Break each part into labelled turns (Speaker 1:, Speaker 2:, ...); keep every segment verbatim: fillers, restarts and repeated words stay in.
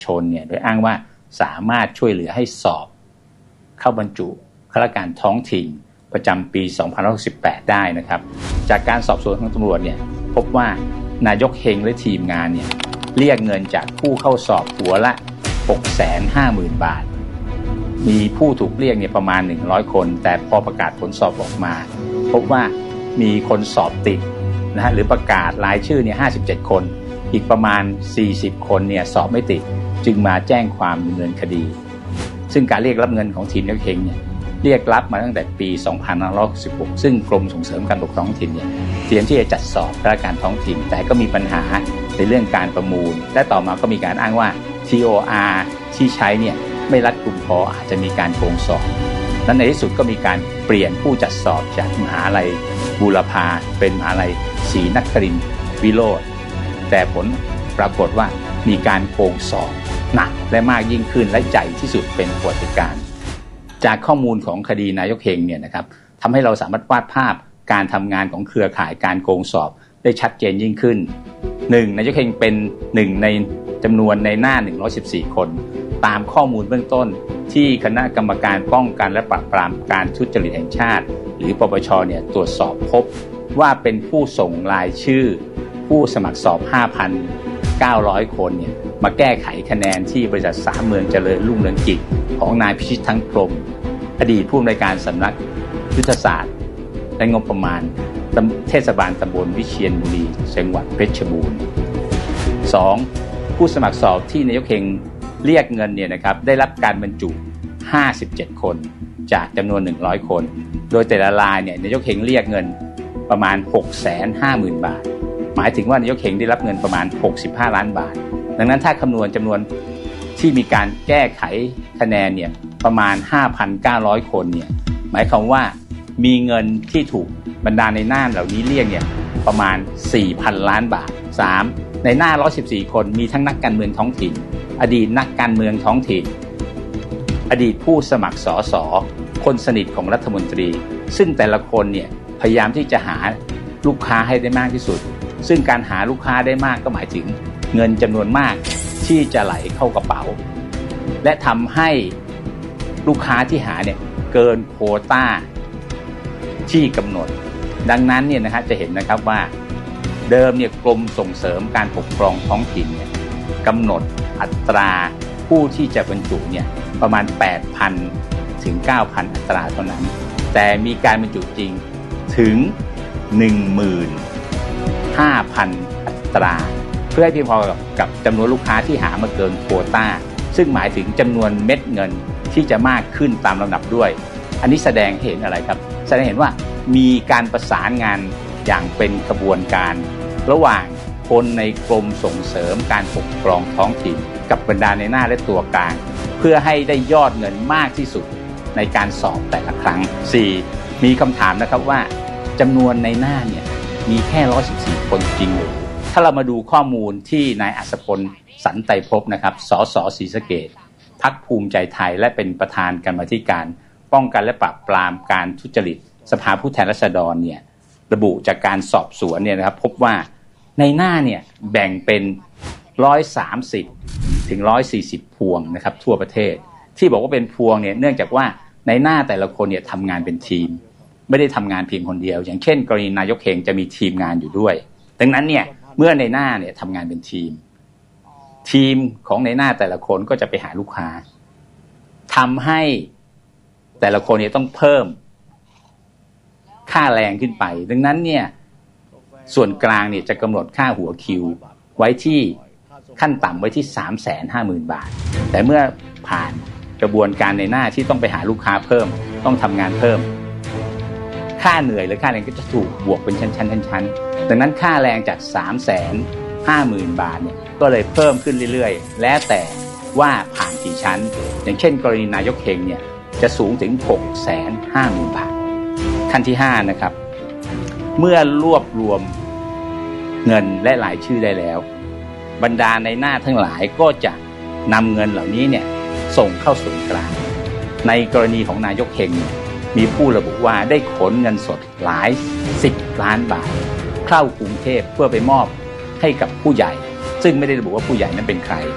Speaker 1: ชนเนี่ยโดยอ้างว่าสามารถช่วยเหลือให้สอบเข้าบรรจุข้าราชการท้องถิ่นประจำปีสองพันห้าร้อยหกสิบแปดได้นะครับจากการสอบสวนของตำรวจเนี่ยพบว่านายกเฮงและทีมงานเนี่ยเรียกเงินจากผู้เข้าสอบหัวละ หกแสนห้าหมื่น บาทมีผู้ถูกเรียกเนี่ยประมาณหนึ่งร้อยคนแต่พอประกาศผลสอบออกมาพบว่ามีคนสอบติดนะฮะหรือประกาศรายชื่อเนี่ยห้าสิบเจ็ดคนอีกประมาณสี่สิบคนเนี่ยสอบไม่ติดจึงมาแจ้งความดำเนินคดีซึ่งการเรียกรับเงินของทีมนายกเฮงเนี่ยเรียกรับมาตั้งแต่ปีสองพันห้าร้อยหกสิบหกซึ่งกรมส่งเสริมการปกครองท้องถิ่นเนี่ยเตรียมที่จะจัดสอบข้าราชการท้องถิ่นแต่ก็มีปัญหาในเรื่องการประมูลและต่อมาก็มีการอ้างว่า ที โอ อาร์ ที่ใช้เนี่ยไม่รัดกุมพออาจจะมีการโกงสอบและในที่สุดก็มีการเปลี่ยนผู้จัดสอบจากมหาลัยบูรพาเป็นมหาลัยศรีนครินทร์วิโรจน์แต่ผลปรากฏว่ามีการโกงสอบหนักและมากยิ่งขึ้นและใหญ่ที่สุดเป็นประวัติการณ์จากข้อมูลของคดีนายกเฮงเนี่ยนะครับทำให้เราสามารถวาดภาพการทำงานของเครือข่ายการโกงสอบได้ชัดเจนยิ่งขึ้นหนึ่งนายกเฮงเป็นหนึ่งในจำนวนในหน้าหนึ่งร้อยสิบสี่คนตามข้อมูลเบื้องต้นที่คณะกรรมการป้องกันและปราบปรามการทุจริตแห่งชาติหรือปปชเนี่ยตรวจสอบพบว่าเป็นผู้ส่งรายชื่อผู้สมัครสอบ ห้าพันเก้าร้อย คนเนี่ยมาแก้ไขคะแนนที่บริษัทสามเมืองเจริญรุ่งเรืองกิจของนายพิชิตทั้งกรมอดีตผู้อำนวยการสำนักยุทธศาสตร์และงบประมาณเทศบาลตำบลวิเชียรบุรีจังหวัดเพชรบูรณ์ สอง ผู้สมัครสอบที่นายกเฮงเรียกเงินเนี่ยนะครับได้รับการบรรจุห้าสิบเจ็ดคนจากจำนวนหนึ่งร้อยคนโดยแต่ละรายเนี่ยนายกเฮงเรียกเงินประมาณ หกแสนห้าหมื่น บาทหมายถึงว่านายกเฮงได้รับเงินประมาณหกสิบห้าล้านบาทดังนั้นถ้าคำนวณจำนวนที่มีการแก้ไขคะแนนเนี่ยประมาณ ห้าพันเก้าร้อย คนเนี่ยหมายความว่ามีเงินที่ถูกบรรดาในหน้าเหล่านี้เรียกเนี่ยประมาณ สี่พัน ล้านบาท สาม ในหน้าหนึ่งร้อยสิบสี่คนมีทั้งนักการเมืองท้องถิ่นอดีตนักการเมืองท้องถิ่นอดีตผู้สมัครสสคนสนิทของรัฐมนตรีซึ่งแต่ละคนเนี่ยพยายามที่จะหาลูกค้าให้ได้มากที่สุดซึ่งการหาลูกค้าได้มากก็หมายถึงเงินจำนวนมากที่จะไหลเข้ากระเป๋าและทำให้ลูกค้าที่หาเนี่ยเกินโควต้าที่กำหนดดังนั้นเนี่ยนะฮะจะเห็นนะครับว่าเดิมเนี่ยกรมส่งเสริมการปกครองท้องถิ่นเนี่ยกำหนดอัตราผู้ที่จะบรรจุเนี่ยประมาณ แปดพัน ถึง เก้าพัน อัตราเท่านั้นแต่มีการบรรจุจริงถึง หนึ่งหมื่นห้าพัน อัตราเพื่อให้เพียงพอกับกับจำนวนลูกค้าที่หามาเกินโควต้าซึ่งหมายถึงจำนวนเม็ดเงินที่จะมากขึ้นตามลำดับด้วยอันนี้แสดงให้เห็นอะไรครับแสดงเห็นว่ามีการประสานงานอย่างเป็นกระบวนการระหว่างคนในกรมส่งเสริมการปกครองท้องถิ่นกับบรรดาในหน้าและตัวกลางเพื่อให้ได้ยอดเงินมากที่สุดในการสอบแต่ละครั้ง สี่ มีคำถามนะครับว่าจำนวนในหน้าเนี่ยมีแค่หนึ่งร้อยสิบสี่คนจริงหรือถ้าเรามาดูข้อมูลที่นายอัศพลสันไตรภพนะครับสสศรีสะเกษพรรคภูมิใจไทยและเป็นประธานกรรมาธิการป้องกันและปราบปรามการทุจริตสภาผู้แทนราษฎรเนี่ยระบุจากการสอบสวนเนี่ยนะครับพบว่าในหน้าเนี่ยแบ่งเป็นหนึ่งร้อยสามสิบถึงหนึ่งร้อยสี่สิบพวงนะครับทั่วประเทศที่บอกว่าเป็นพวงเนี่ยเนื่องจากว่าในหน้าแต่ละคนเนี่ยทำงานเป็นทีมไม่ได้ทำงานเพียงคนเดียวอย่างเช่นกรณีนายกเฮงจะมีทีมงานอยู่ด้วยดังนั้นเนี่ยเมื่อในหน้าเนี่ยทำงานเป็นทีมทีมของในหน้าแต่ละคนก็จะไปหาลูกค้าทำให้แต่ละคนเนี่ยต้องเพิ่มค่าแรงขึ้นไปดังนั้นเนี่ยส่วนกลางเนี่ยจะกำหนดค่าหัวคิวไว้ที่ขั้นต่ำไว้ที่ สามแสนห้าหมื่น บาทแต่เมื่อผ่านกระบวนการในหน้าที่ต้องไปหาลูกค้าเพิ่มต้องทำงานเพิ่มค่าเหนื่อยหรือค่าแรงก็จะถูกบวกเป็นชั้นๆชั้นๆดังนั้นค่าแรงจาก สามแสนห้าหมื่น บาทเนี่ยก็เลยเพิ่มขึ้นเรื่อยๆแล้วแต่ว่าผ่านกี่ชั้นอย่างเช่นกรณีนายกเฮงเนี่ยจะสูงถึง หกแสนห้าหมื่น บาทขั้นที่ห้านะครับเมื่อรวบรวมเงินและรายชื่อได้แล้วบรรดาในหน้าทั้งหลายก็จะนำเงินเหล่านี้เนี่ยส่งเข้าส่วนกลางในกรณีของนายกเฮงมีผู้ระบุว่าได้ขนเงินสดหลายสิบล้านบาทเข้ากรุงเทพเพื่อไปมอบให้กับผู้ใหญ่ซึ่งไม่ได้ระบุว่าผู้ใหญ่นั้นเป็นใคร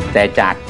Speaker 1: แต่จาก